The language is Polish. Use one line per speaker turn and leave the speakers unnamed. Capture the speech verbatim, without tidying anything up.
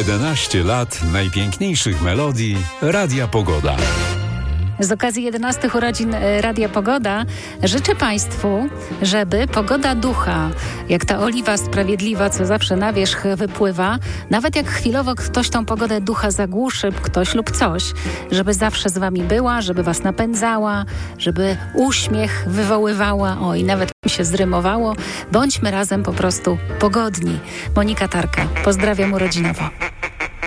jedenaście lat najpiękniejszych melodii Radia Pogoda.
Z okazji jedenastych urodzin Radia Pogoda życzę Państwu, żeby pogoda ducha, jak ta oliwa sprawiedliwa, co zawsze na wierzch wypływa, nawet jak chwilowo ktoś tą pogodę ducha zagłuszy, ktoś lub coś, żeby zawsze z Wami była, żeby Was napędzała, żeby uśmiech wywoływała, o i nawet mi się zrymowało. Bądźmy razem po prostu pogodni. Monika Tarka, pozdrawiam urodzinowo.